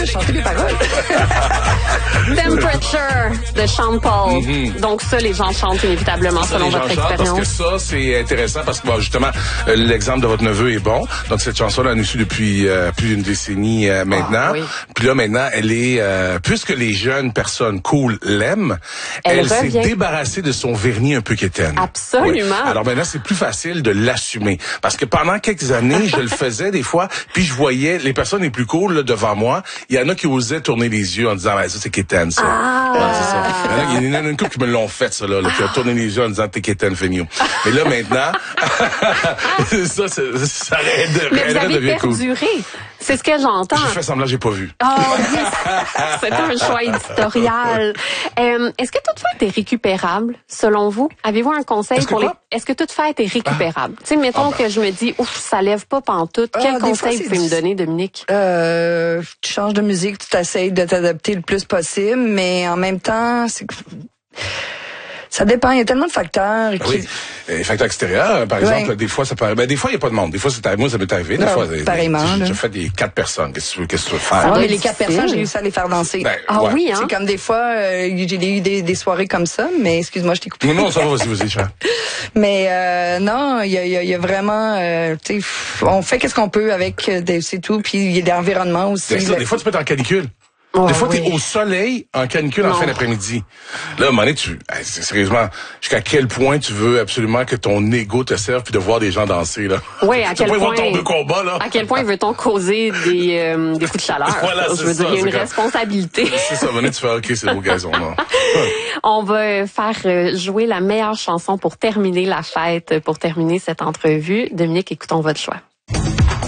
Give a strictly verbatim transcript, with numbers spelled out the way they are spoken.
chanter les paroles. Temperature de Sean Paul. Mm-hmm. Donc ça, les gens chantent inévitablement ça, selon votre expérience. Parce que ça, c'est intéressant parce que bon, justement, euh, l'exemple de votre neveu est bon. Donc cette chanson-là, on a su depuis euh, plus d'une décennie euh, maintenant. Ah, oui. Puis là, maintenant, elle est, euh, puisque les jeunes personnes cool l'aiment, elle, elle s'est débarrassée de son vernis un peu quétaine. Absolument. Oui. Alors maintenant, c'est plus facile de l'assumer. Parce que pendant quelques années, je le faisais des fois, puis je voyais les personnes les plus cool là, devant moi, il y en a qui osaient tourner les yeux en disant ah, « ça, c'est quétaine, ça. Ah. » Ouais, c'est ça. Il y en a une couple qui me l'ont fait, ça, là, là qui ont tourné les yeux en disant « t'es quétaine, Feignou. » Mais là, maintenant, ça, ça, ça arrête Mais vous avez perduré. Cool. C'est ce que j'entends. J'ai fait semblant, j'ai pas vu. Oh, oui. C'est un choix éditorial. Euh, est-ce que toute fête est récupérable, selon vous? Avez-vous un conseil pour quoi? les... Est-ce que toute fête est récupérable? Ah. Tu sais, mettons ah ben. que je me dis, ouf, ça lève pas pantoute. Quel ah, conseil vous pouvez me donner, Dominique? Euh, tu changes de musique, tu t'essayes de t'adapter le plus possible, mais en même temps, c'est... Ça dépend, il y a tellement de facteurs. Qui... Oui, les facteurs extérieurs, par exemple, oui. Des fois, ça paraît, ben, des fois, il n'y a pas de monde. Des fois, c'est moi, ça m'est arrivé. Des non, fois, pareillement. J'ai déjà fait des quatre personnes. Qu'est-ce que tu veux, qu'est-ce que tu veux faire? Ah, mais les quatre personnes, j'ai réussi à les faire danser. Ben, ah ouais. oui, hein? C'est comme des fois, euh, j'ai eu des, des soirées comme ça, mais excuse-moi, je t'ai coupé. Non, non, ça va, vas-y, vas-y, Charles. Mais, euh, non, il y a, y, a, y a vraiment, euh, tu sais, on fait qu'est-ce qu'on peut avec, euh, c'est tout, puis il y a l'environnement aussi. Ben, ça, des fois, tu peux être en canicule. Oh, des fois, oui. t'es au soleil, en canicule, non. En fin d'après-midi. Là, à un moment donné, tu, sérieusement, jusqu'à quel point tu veux absolument que ton ego te serve puis de voir des gens danser, là? Oui, à quel point. Voir ton deux combats, là. À quel point veut-on causer des, euh, des coups de chaleur? Voilà, je veux ça, dire, il y a une comme... responsabilité. C'est ça, venez, tu fais, OK, c'est beau gazon, là. On va faire jouer la meilleure chanson pour terminer la fête, pour terminer cette entrevue. Dominique, écoutons votre choix.